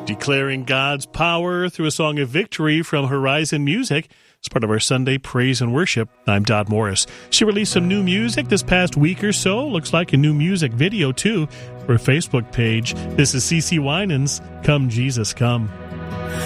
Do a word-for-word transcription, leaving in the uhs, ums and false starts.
Declaring God's power through a song of victory from Horizon Music. It's part of our Sunday praise and worship. I'm Dodd Morris. She released some new music this past week or so. Looks like a new music video, too, for her Facebook page. This is CeCe Winans, Come Jesus Come.